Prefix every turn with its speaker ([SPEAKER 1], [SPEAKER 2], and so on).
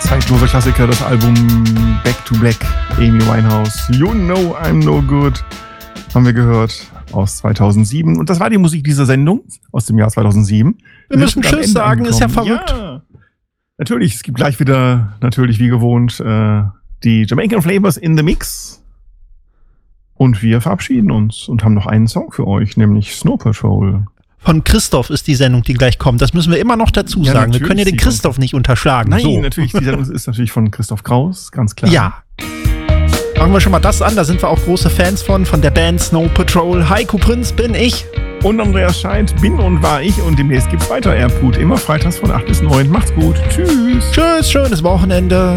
[SPEAKER 1] Zeitlose Klassiker, das Album Back to Black, Amy Winehouse. You Know I'm No Good, haben wir gehört, aus 2007. Und das war die Musik dieser Sendung aus dem Jahr 2007.
[SPEAKER 2] Wir müssen Tschüss sagen, ist ja verrückt.
[SPEAKER 1] Ja. Natürlich, es gibt gleich wieder, natürlich wie gewohnt, die Jamaican Flavors in the Mix. Und wir verabschieden uns und haben noch einen Song für euch, nämlich Snow Patrol.
[SPEAKER 2] Von Christoph ist die Sendung, die gleich kommt. Das müssen wir immer noch dazu sagen. Wir können ja den Christoph nicht unterschlagen.
[SPEAKER 1] Nein,
[SPEAKER 2] so.
[SPEAKER 1] Natürlich, die Sendung ist natürlich von Christoph Kraus, ganz klar.
[SPEAKER 2] Ja. Machen wir schon mal das an, da sind wir auch große Fans von der Band Snow Patrol. Heiko Prinz bin ich.
[SPEAKER 1] Und Andreas Scheidt bin und war ich. Und demnächst gibt's weiter Airput. Immer freitags von 8 bis 9. Macht's gut. Tschüss.
[SPEAKER 2] Tschüss, schönes Wochenende.